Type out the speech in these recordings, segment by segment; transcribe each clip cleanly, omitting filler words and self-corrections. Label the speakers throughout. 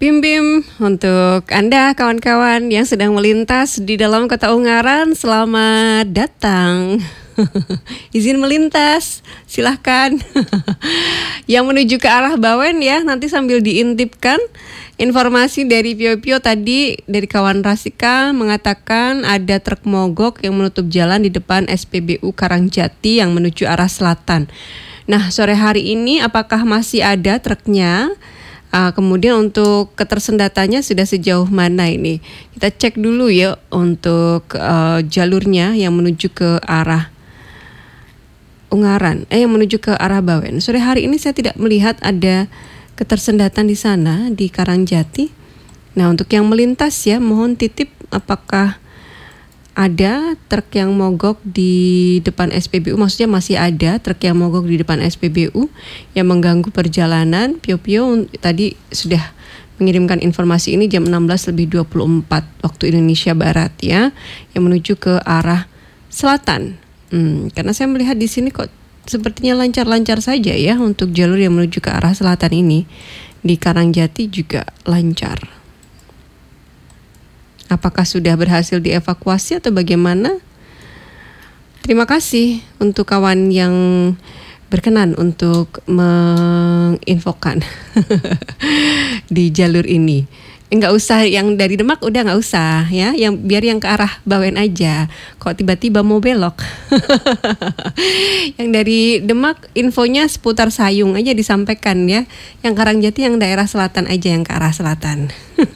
Speaker 1: Bim Bim, untuk Anda kawan-kawan yang sedang melintas di dalam kota Ungaran, selamat datang. Izin melintas, silahkan. Yang menuju ke arah Bawen ya, nanti sambil diintipkan informasi dari Pio tadi dari kawan Rasika mengatakan ada truk mogok yang menutup jalan di depan SPBU Karangjati yang menuju arah selatan. Nah, sore hari ini apakah masih ada truknya? Kemudian untuk ketersendatannya sudah sejauh mana ini? Kita cek dulu ya untuk jalurnya yang menuju ke arah Ungaran, yang menuju ke arah Bawen. Sore hari ini saya tidak melihat ada ketersendatan di sana di Karangjati. Nah, untuk yang melintas ya mohon titip apakah ada truk yang mogok di depan SPBU, maksudnya masih ada truk yang mogok di depan SPBU yang mengganggu perjalanan. Pio tadi sudah mengirimkan informasi ini jam 16:24 waktu Indonesia Barat ya, yang menuju ke arah selatan. Karena saya melihat di sini kok sepertinya lancar-lancar saja ya untuk jalur yang menuju ke arah selatan ini. Di Karangjati juga lancar. Apakah sudah berhasil dievakuasi atau bagaimana? Terima kasih untuk kawan yang berkenan untuk menginfokan di jalur ini. Enggak usah yang dari Demak, udah enggak usah ya, yang biar yang ke arah Bawen aja. Kok tiba-tiba mau belok? Yang dari Demak infonya seputar Sayung aja disampaikan ya. Yang Karangjati yang daerah selatan aja, yang ke arah selatan.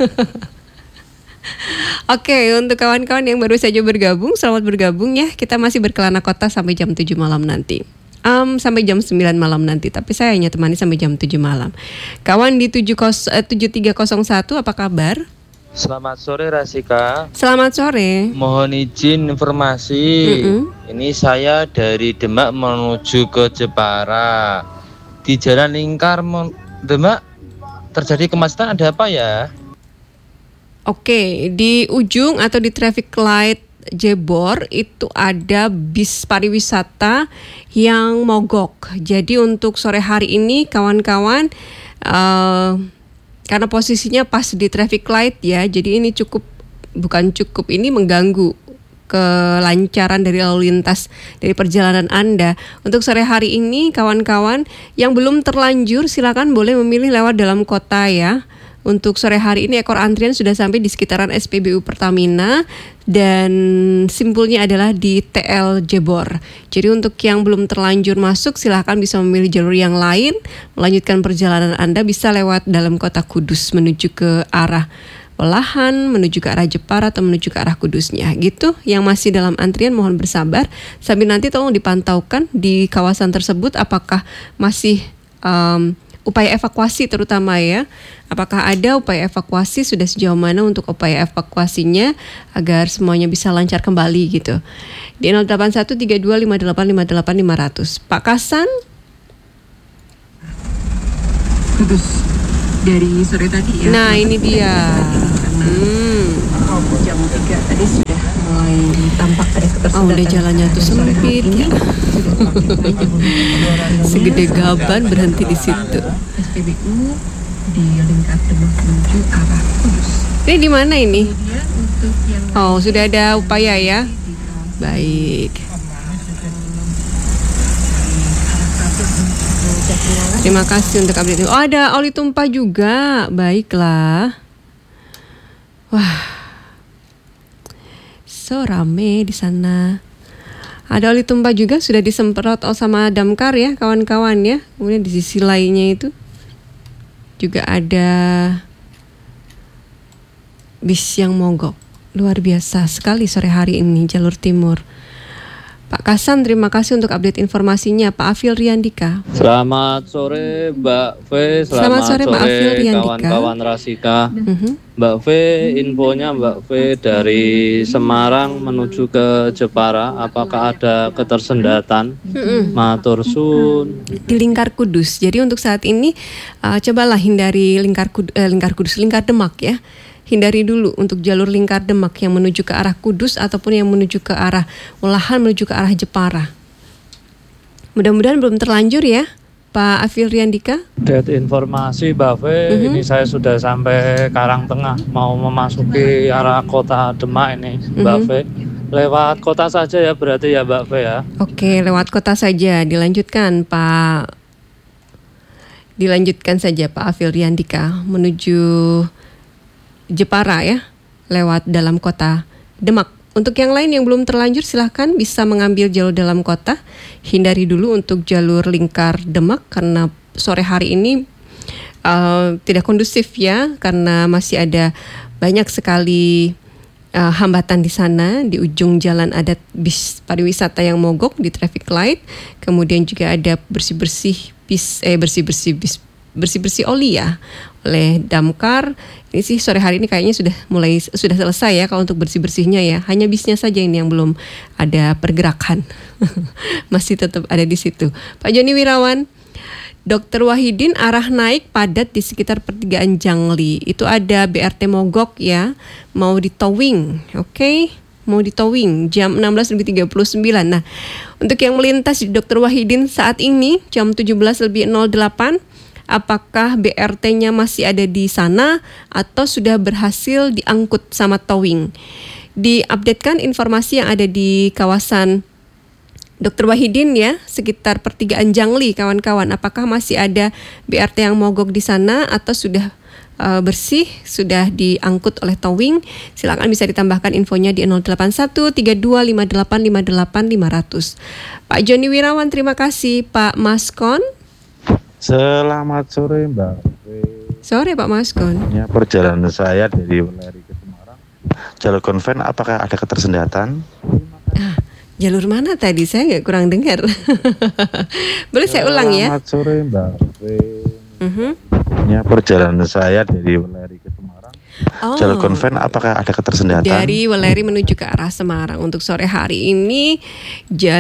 Speaker 1: Oke, untuk kawan-kawan yang baru saja bergabung, selamat bergabung ya. Kita masih berkelana kota sampai jam 7 malam nanti. Sampai jam 9 malam nanti, tapi saya hanya temani sampai jam 7 malam. Kawan di 7301, apa kabar?
Speaker 2: Selamat sore Rasika.
Speaker 1: Selamat sore.
Speaker 2: Mohon izin informasi. Ini saya dari Demak menuju ke Jepara. Di Jalan Lingkar Demak terjadi kemacetan, ada apa ya?
Speaker 1: Oke, di ujung atau di traffic light Jebor itu ada bis pariwisata yang mogok. Jadi untuk sore hari ini kawan-kawan karena posisinya pas di traffic light ya, jadi ini ini mengganggu kelancaran dari lalu lintas dari perjalanan Anda. Untuk sore hari ini kawan-kawan yang belum terlanjur silakan boleh memilih lewat dalam kota ya. Untuk sore hari ini ekor antrian sudah sampai di sekitaran SPBU Pertamina dan simpulnya adalah di TL Jebor. Jadi untuk yang belum terlanjur masuk silahkan bisa memilih jalur yang lain. Melanjutkan perjalanan Anda bisa lewat dalam kota Kudus menuju ke arah Welahan, menuju ke arah Jepara atau menuju ke arah Kudusnya. Gitu, yang masih dalam antrian mohon bersabar. Sambil nanti tolong dipantaukan di kawasan tersebut apakah masih upaya evakuasi terutama ya. Apakah ada upaya evakuasi, sudah sejauh mana untuk upaya evakuasinya agar semuanya bisa lancar kembali gitu. Di 081325858500. Pak Kasan.
Speaker 3: Kudus dari sore tadi ya.
Speaker 1: Nah, ini dia.
Speaker 3: Jam 3 tadi sudah mulai tampak ada ketersendatan.
Speaker 1: Udah jalannya tuh sempit ya. Segede gaban berhenti di situ.
Speaker 3: SPBU di Lingkar Demak menuju arah Kudus.
Speaker 1: Ini di mana ini?
Speaker 3: Untuk yang
Speaker 1: sudah ada upaya ya. Baik. Terima kasih untuk update. Ada oli tumpah juga. Baiklah. Wah. So rame di sana. Ada oli tumpah juga sudah disemprot sama damkar ya kawan-kawan ya. Kemudian di sisi lainnya itu juga ada bis yang mogok. Luar biasa sekali sore hari ini jalur timur. Pak Kasan, terima kasih untuk update informasinya. Pak Afil Riyandika.
Speaker 2: Selamat sore Mbak V.
Speaker 1: Selamat sore Pak Afil Riyandika.
Speaker 2: Kawan-kawan Rasika. Mbak V, infonya Mbak V dari Semarang menuju ke Jepara. Apakah ada ketersendatan? Matur suwun.
Speaker 1: Di Lingkar Kudus. Jadi untuk saat ini cobalah hindari Lingkar Demak ya. Hindari dulu untuk jalur Lingkar Demak yang menuju ke arah Kudus ataupun yang menuju ke arah Welahan, menuju ke arah Jepara. Mudah-mudahan belum terlanjur ya Pak Afil Riandika?
Speaker 4: Update informasi Mbak Fe, ini saya sudah sampai Karangtengah, mau memasuki arah kota Demak ini Mbak Fe. Lewat kota saja ya berarti ya Mbak Fe ya.
Speaker 1: Oke, lewat kota saja. Dilanjutkan Pak. Dilanjutkan saja Pak Afil Riandika menuju Jepara ya, lewat dalam kota Demak. Untuk yang lain yang belum terlanjur silahkan bisa mengambil jalur dalam kota. Hindari dulu untuk jalur lingkar Demak karena sore hari ini tidak kondusif ya, karena masih ada banyak sekali hambatan di sana. Di ujung jalan ada bis pariwisata yang mogok di traffic light. Kemudian juga ada bersih-bersih oli ya oleh damkar. Ini sih sore hari ini kayaknya sudah selesai ya kalau untuk bersih-bersihnya ya. Hanya bisnya saja ini yang belum ada pergerakan. Masih tetap ada di situ. Pak Joni Wirawan, Dr. Wahidin arah naik padat di sekitar pertigaan Jangli. Itu ada BRT mogok ya, mau di towing. Oke. Mau di towing jam 16.39. Nah, untuk yang melintas di Dr. Wahidin saat ini jam 17.08, apakah BRT-nya masih ada di sana atau sudah berhasil diangkut sama towing? Diupdatekan informasi yang ada di kawasan Dr. Wahidin ya, sekitar pertigaan Jangli kawan-kawan. Apakah masih ada BRT yang mogok di sana atau sudah bersih, sudah diangkut oleh towing? Silakan bisa ditambahkan infonya di 081 32 58 58 500. Pak Joni Wirawan, terima kasih. Pak Maskon.
Speaker 5: Selamat sore Mbak.
Speaker 1: Sore Pak Maskon.
Speaker 5: Ya, perjalanan saya dari Weleri ke Semarang, jalur konven apakah ada ketersendatan?
Speaker 1: Jalur mana tadi? Saya kurang dengar. Boleh saya ulang ya?
Speaker 5: Selamat sore Mbak. Ya, perjalanan saya dari Weleri ke Semarang, jalur konven apakah ada ketersendatan?
Speaker 1: Dari Weleri menuju ke arah Semarang untuk sore hari ini